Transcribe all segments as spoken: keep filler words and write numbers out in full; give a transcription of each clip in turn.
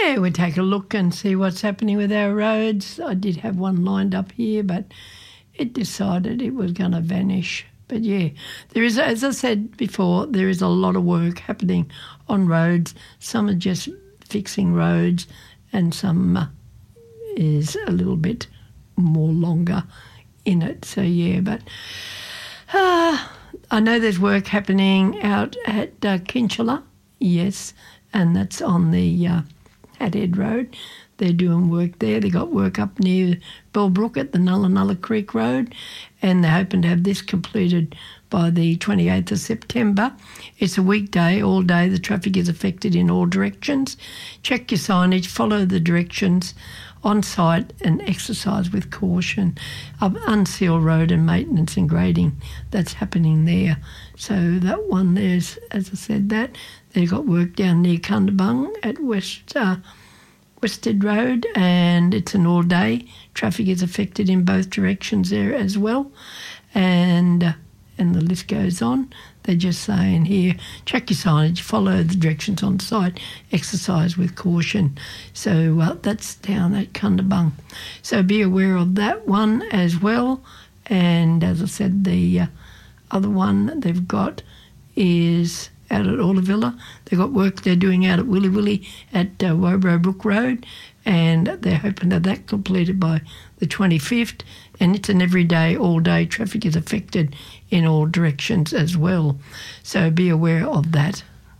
Yeah, we'll take a look and see what's happening with our roads. I did have one lined up here, but it decided it was going to vanish. But yeah, there is, as I said before, there is a lot of work happening on roads. Some are just fixing roads and some uh, is a little bit more longer in it. So yeah, but uh, I know there's work happening out at uh, Kinchela, yes, and that's on the uh, Hathead Road. They're doing work there. They got work up near Bellbrook at the Nulla Nulla Creek Road, and they're hoping to have this completed by the twenty-eighth of September. It's a weekday, all day. The traffic is affected in all directions. Check your signage, follow the directions on site and exercise with caution. Up Unseal Road and maintenance and grading, that's happening there. So that one there's, as I said, that. They've got work down near Cundabung at West... Uh, Wested Road, and it's an all-day. Traffic is affected in both directions there as well, and uh, and the list goes on. They're just saying here, check your signage, follow the directions on site, exercise with caution. So uh, that's down at Cundabung. So be aware of that one as well. And as I said, the uh, other one they've got is out at Orlavilla. They've got work they're doing out at Willy Willy at uh, Wobro Brook Road, and they're hoping to have that completed by the twenty-fifth, and it's an everyday, all-day traffic is affected in all directions as well. So be aware of that.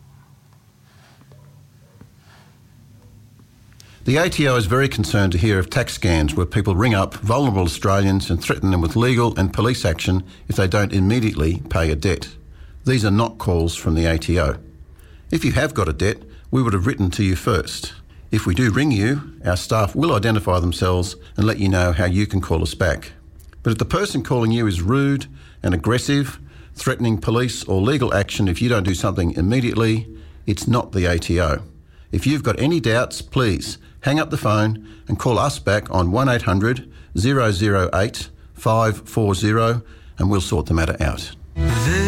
The A T O is very concerned to hear of tax scams where people ring up vulnerable Australians and threaten them with legal and police action if they don't immediately pay a debt. These are not calls from the A T O. If you have got a debt, we would have written to you first. If we do ring you, our staff will identify themselves and let you know how you can call us back. But if the person calling you is rude and aggressive, threatening police or legal action if you don't do something immediately, it's not the A T O. If you've got any doubts, please hang up the phone and call us back on one eight hundred, zero zero eight, five four zero and we'll sort the matter out.